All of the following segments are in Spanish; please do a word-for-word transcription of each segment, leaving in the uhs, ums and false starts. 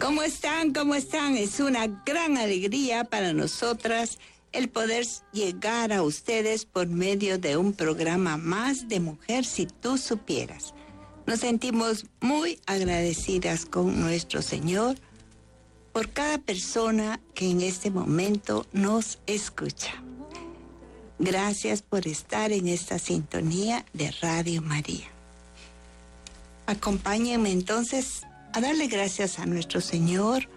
¿Cómo están? ¿Cómo están? Es una gran alegría para nosotras el poder llegar a ustedes por medio de un programa más de Mujer Si Tú Supieras. Nos sentimos muy agradecidas con nuestro Señor por cada persona que en este momento nos escucha. Gracias por estar en esta sintonía de Radio María. Acompáñenme entonces a darle gracias a nuestro Señor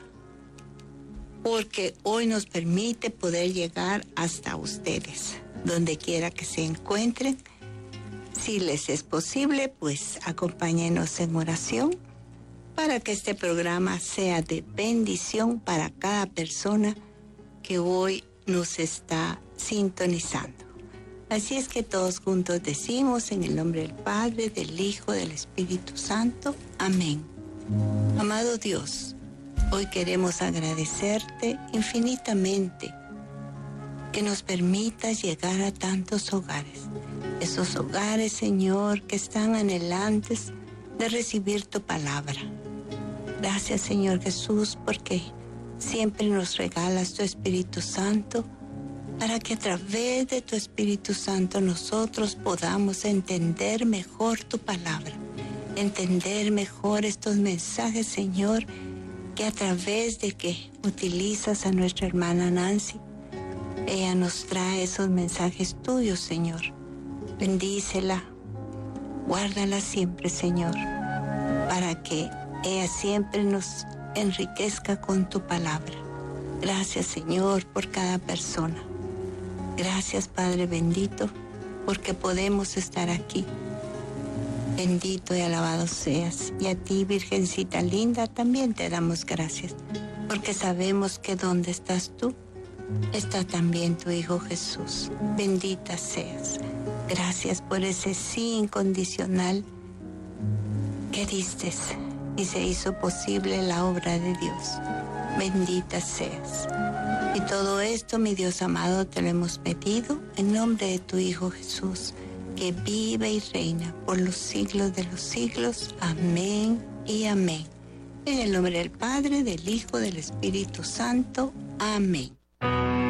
porque hoy nos permite poder llegar hasta ustedes, donde quiera que se encuentren. Si les es posible, pues acompáñenos en oración para que este programa sea de bendición para cada persona que hoy nos está sintonizando. Así es que todos juntos decimos en el nombre del Padre, del Hijo, del Espíritu Santo. Amén. Amado Dios, hoy queremos agradecerte infinitamente que nos permitas llegar a tantos hogares. Esos hogares, Señor, que están anhelantes de recibir tu palabra. Gracias, Señor Jesús, porque siempre nos regalas tu Espíritu Santo para que a través de tu Espíritu Santo nosotros podamos entender mejor tu palabra, entender mejor estos mensajes, Señor, que a través de que utilizas a nuestra hermana Nancy, ella nos trae esos mensajes tuyos, Señor. Bendícela, guárdala siempre, Señor, para que ella siempre nos enriquezca con tu palabra. Gracias, Señor, por cada persona. Gracias, Padre bendito, porque podemos estar aquí. Bendito y alabado seas. Y a ti, Virgencita linda, también te damos gracias, porque sabemos que donde estás tú, está también tu Hijo Jesús. Bendita seas. Gracias por ese sí incondicional que diste y se hizo posible la obra de Dios. Bendita seas. Y todo esto, mi Dios amado, te lo hemos pedido en nombre de tu Hijo Jesús, que vive y reina por los siglos de los siglos. Amén y amén. En el nombre del Padre, del Hijo, del Espíritu Santo. Amén.